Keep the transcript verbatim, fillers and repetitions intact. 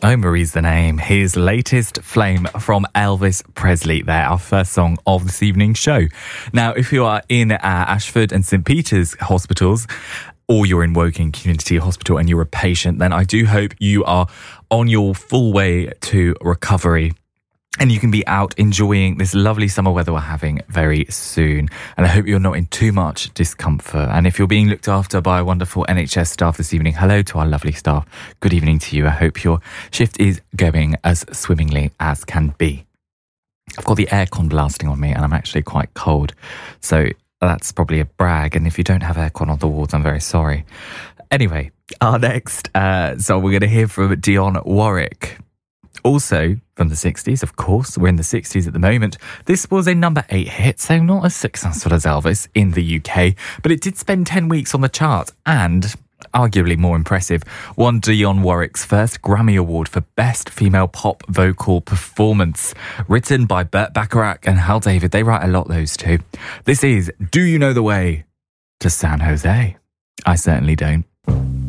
Oh, Marie's the name. His latest flame from Elvis Presley there, our first song of this evening's show. Now, if you are in uh, Ashford and St Peter's hospitals, or you're in Woking Community Hospital and you're a patient, then I do hope you are on your full way to recovery. And you can be out enjoying this lovely summer weather we're having very soon. And I hope you're not in too much discomfort. And if you're being looked after by wonderful N H S staff this evening, hello to our lovely staff. Good evening to you. I hope your shift is going as swimmingly as can be. I've got the aircon blasting on me and I'm actually quite cold. So that's probably a brag. And if you don't have aircon on the wards, I'm very sorry. Anyway, our next uh, song we're going to hear from Dionne Warwick. Also from the sixties, of course. We're in the sixties at the moment. This was a number eight hit, so not as successful as Elvis in the U K, but it did spend ten weeks on the chart and, arguably more impressive, won Dionne Warwick's first Grammy Award for Best Female Pop Vocal Performance. Written by Burt Bacharach and Hal David. They write a lot, those two. This is Do You Know the Way to San Jose? I certainly don't.